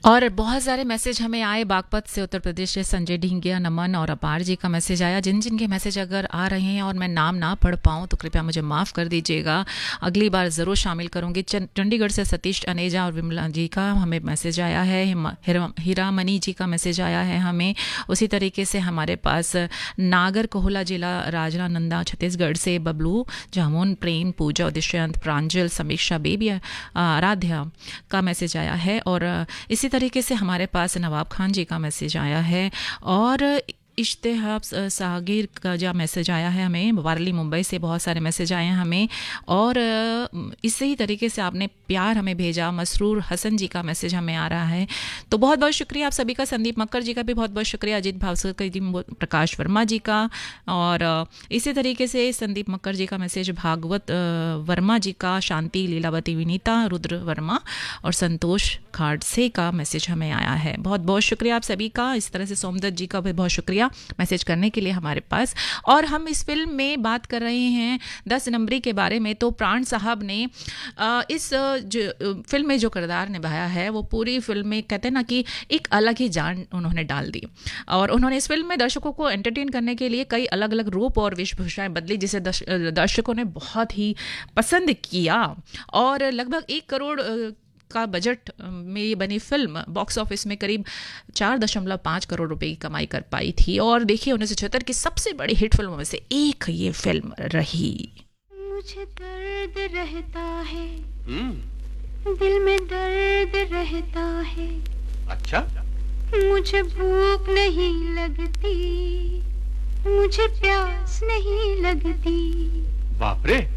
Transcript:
और बहुत सारे मैसेज हमें आए बागपत से, उत्तर प्रदेश से संजय ढींगिया, नमन और अपार जी का मैसेज आया। जिन जिन के मैसेज अगर आ रहे हैं और मैं नाम ना पढ़ पाऊँ तो कृपया मुझे माफ़ कर दीजिएगा, अगली बार ज़रूर शामिल करूँगी। चंडीगढ़ से सतीश अनेजा और विमला जी का हमें मैसेज आया है। हीरामणि जी का मैसेज आया है हमें। उसी तरीके से हमारे पास नागर कोहला जिला राजनांदा छत्तीसगढ़ से बबलू, जामुन, प्रेम, पूजा, दुष्यंत, प्रांजल, समीक्षा, बेबी, आराध्या का मैसेज आया है। और इसी तरीके से हमारे पास नवाब खान जी का मैसेज आया है। और इश्तेहाब सागिर का जो मैसेज आया है हमें, वारली मुंबई से बहुत सारे मैसेज आए हैं हमें। और इसी तरीके से आपने प्यार हमें भेजा, मसरूर हसन जी का मैसेज हमें आ रहा है। तो बहुत बहुत शुक्रिया आप सभी का। संदीप मक्कर जी का भी बहुत बहुत शुक्रिया, अजीत भावसकर जी, प्रकाश वर्मा जी का। और इसी तरीके से संदीप मक्कर जी का मैसेज, भागवत वर्मा जी का, शांति, लीलावती, विनीता, रुद्र वर्मा और संतोष खाड़से का मैसेज हमें आया है। बहुत बहुत शुक्रिया आप सभी का। इस तरह से सोमदत्त जी का भी बहुत शुक्रिया मैसेज करने के लिए हमारे पास। और हम इस फिल्म में बात कर रहे हैं 10 नंबरी के बारे में। तो प्राण साहब ने इस फिल्म में जो किरदार निभाया है वो पूरी फिल्म में कहते हैं ना कि एक अलग ही जान उन्होंने डाल दी। और उन्होंने इस फिल्म में दर्शकों को एंटरटेन करने के लिए कई अलग अलग रूप और वेशभूषाएं बदली, जिसे दर्शकों ने बहुत ही पसंद किया। और लगभग 1 करोड़ का बजट में ये बनी फिल्म बॉक्स ऑफिस में करीब 4.5 करोड़ रुपए की कमाई कर पाई थी। और देखिए 1976 की सबसे बड़ी हिट फिल्मों में से एक ये फिल्म रही। मुझे दर्द रहता है, दिल में दर्द रहता है। अच्छा? मुझे भूख नहीं लगती, मुझे प्यास नहीं लगती। बाप रे!